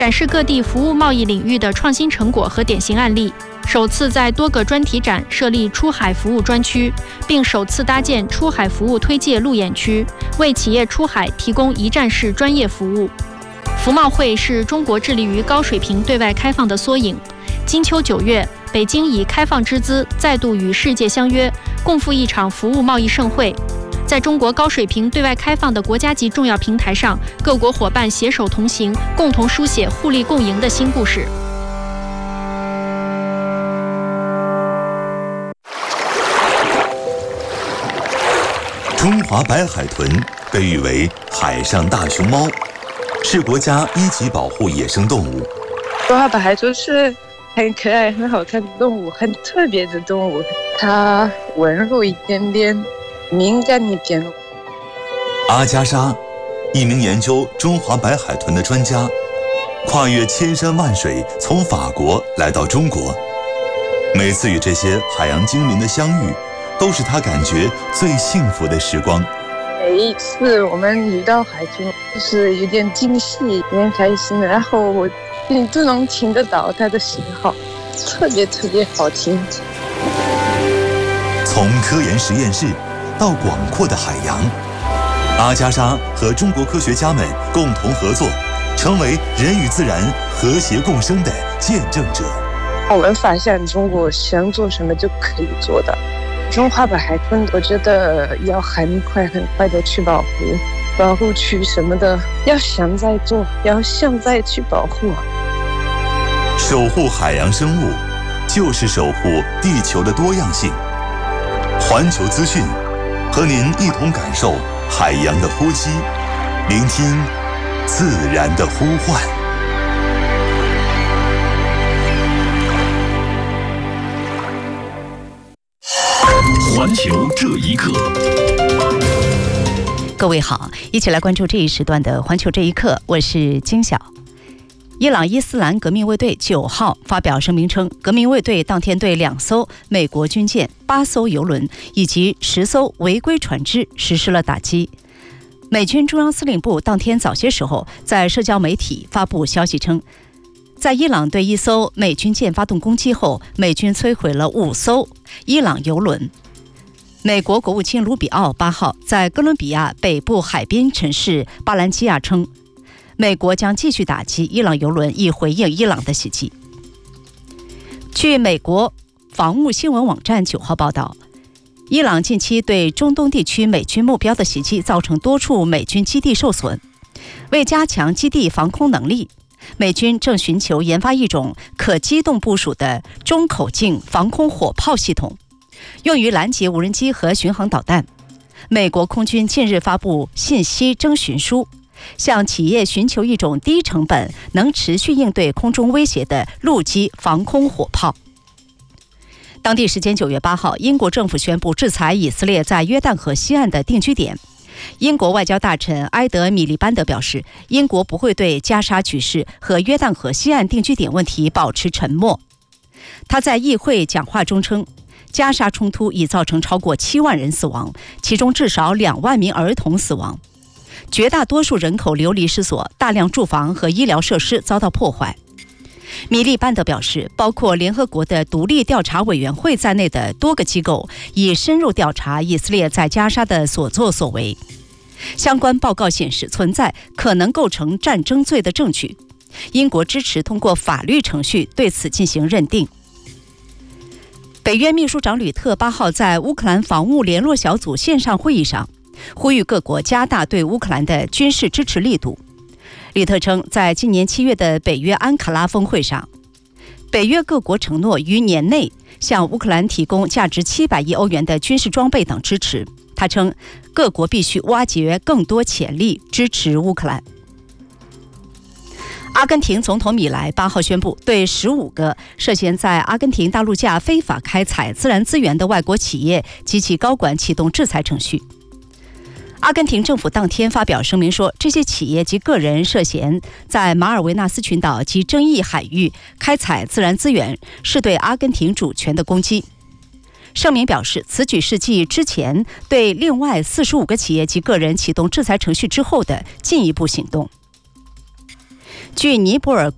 展示各地服务贸易领域的创新成果和典型案例，首次在多个专题展设立出海服务专区，并首次搭建出海服务推介路演区，为企业出海提供一站式专业服务。服贸会是中国致力于高水平对外开放的缩影。金秋9月，北京以开放之姿再度与世界相约，共赴一场服务贸易盛会。在中国高水平对外开放的国家级重要平台上，各国伙伴携手同行，共同书写互利共赢的新故事。 中华白海豚被誉为海上大熊猫，是国家1级保护野生动物。 中华白海豚是很可爱、很好看的动物，很特别的动物。它温柔一点点，敏感一点。 阿加莎，一名研究中华白海豚的专家，跨越千山万水，从法国来到中国。每次与这些海洋精灵的相遇，都是他感觉最幸福的时光。 每一次我们遇到海豚，就是有点惊喜，有点开心，然后你都能听得到它的信号，特别特别好听。 从科研实验室到广阔的海洋，阿加莎和中国科学家们共同合作，成为人与自然和谐共生的见证者。 我们发现中国想做什么就可以做到。中华白海豚，我觉得要很快的去保护区什么的，要想再做，要想再去保护。 守护海洋生物，就是守护地球的多样性。环球资讯，和您一同感受海洋的呼吸，聆听自然的呼唤。 环球这一刻， 各位好，一起来关注这一时段的环球这一刻，我是金晓。伊朗伊斯兰革命卫队9号发表声明称，革命卫队当天对2艘美国军舰、8艘油轮以及10艘违规船只实施了打击。美军中央司令部当天早些时候在社交媒体发布消息称，在伊朗对1艘美军舰发动攻击后，美军摧毁了5艘伊朗油轮。美国国务卿卢比奥8号在哥伦比亚北部海边城市巴兰基亚称，美国将继续打击伊朗油轮，以回应伊朗的袭击。据美国防务新闻网站9号报道，伊朗近期对中东地区美军目标的袭击造成多处美军基地受损。为加强基地防空能力，美军正寻求研发一种可机动部署的中口径防空火炮系统，用于拦截无人机和巡航导弹。美国空军近日发布信息征询书，向企业寻求一种低成本、能持续应对空中威胁的陆基防空火炮。当地时间9月8号，英国政府宣布制裁以色列在约旦河西岸的定居点。英国外交大臣埃德·米利班德表示，英国不会对加沙局势和约旦河西岸定居点问题保持沉默。他在议会讲话中称，加沙冲突已造成超过7万人死亡，其中至少2万名儿童死亡，绝大多数人口流离失所，大量住房和医疗设施遭到破坏。米利班德表示，包括联合国的独立调查委员会在内的多个机构已深入调查以色列在加沙的所作所为。相关报告显示，存在可能构成战争罪的证据。英国支持通过法律程序对此进行认定。北约秘书长吕特8号在乌克兰防务联络小组线上会议上，呼吁各国加大对乌克兰的军事支持力度。吕特称，在今年7月的北约安卡拉峰会上，北约各国承诺于年内向乌克兰提供价值700亿欧元的军事装备等支持。他称，各国必须挖掘更多潜力，支持乌克兰。阿根廷总统米莱8号宣布，对15个涉嫌在阿根廷大陆架非法开采自然资源的外国企业及其高管启动制裁程序。阿根廷政府当天发表声明说，这些企业及个人涉嫌在马尔维纳斯群岛及争议海域开采自然资源，是对阿根廷主权的攻击。声明表示，此举是继之前对另外45个企业及个人启动制裁程序之后的进一步行动。据尼泊尔